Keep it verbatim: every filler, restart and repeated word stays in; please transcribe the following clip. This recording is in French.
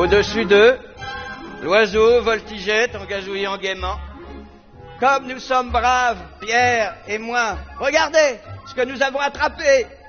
Au-dessus d'eux, l'oiseau voltigeait en gazouillant gaiement. Comme nous sommes braves, Pierre et moi, regardez ce que nous avons attrapé.